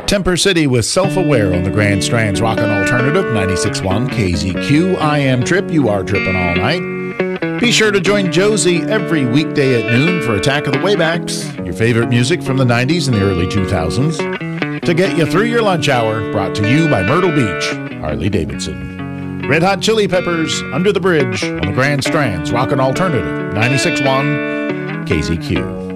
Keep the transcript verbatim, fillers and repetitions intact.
Temper City with Self-Aware on the Grand Strands Rockin' Alternative, ninety-six point one K Z Q. I am Trip, you are tripping all night. Be sure to join Josie every weekday at noon for Attack of the Waybacks, your favorite music from the nineties and the early two thousands. To get you through your lunch hour, brought to you by Myrtle Beach, Harley-Davidson. Red Hot Chili Peppers, Under the Bridge on the Grand Strands Rockin' Alternative, ninety-six point one K Z Q.